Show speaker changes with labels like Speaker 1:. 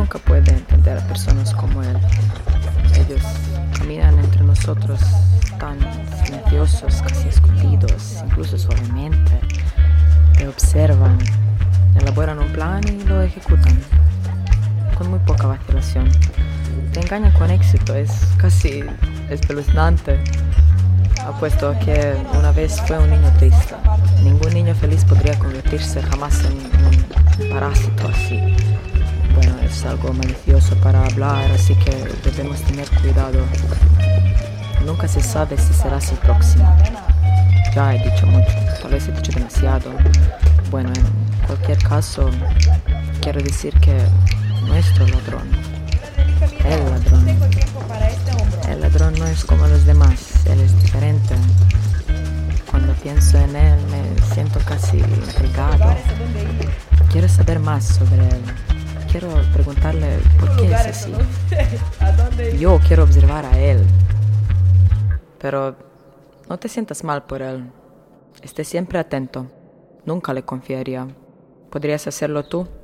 Speaker 1: nunca puede entender a personas como él. Ellos caminan entre nosotros tan silenciosos, casi escondidos, incluso suavemente. Te observan, elaboran un plan y lo ejecutan, con muy poca vacilación. Te engañan con éxito, es casi espeluznante. Apuesto a que una vez fue un niño triste. Ningún niño feliz podría convertirse jamás en un parásito así. Bueno, es algo malicioso para hablar, así que debemos tener cuidado. Nunca se sabe si serás el próximo. Ya he dicho mucho, tal vez he dicho demasiado. Bueno, en cualquier caso, quiero decir que nuestro ladrón, el ladrón no es como los demás, él es diferente. Cuando pienso en él me siento casi intrigado. Quiero saber más sobre él. Quiero preguntarle por qué es así. Yo quiero observar a él. Pero no te sientas mal por él. Esté siempre atento. Nunca le confiaría. ¿Podrías hacerlo tú?